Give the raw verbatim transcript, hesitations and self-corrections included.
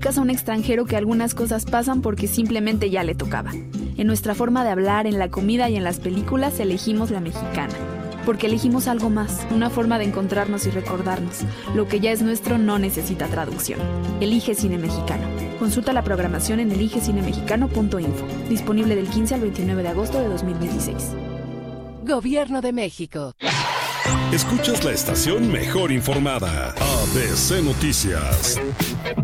a un extranjero que algunas cosas pasan porque simplemente ya le tocaba. En nuestra forma de hablar, en la comida y en las películas elegimos la mexicana. Porque elegimos algo más, una forma de encontrarnos y recordarnos. Lo que ya es nuestro no necesita traducción. Elige Cine Mexicano. Consulta la programación en elige cine mexicano punto info. Disponible del quince al veintinueve de agosto de dos mil dieciséis. Gobierno de México. Escuchas la estación mejor informada, A B C Noticias.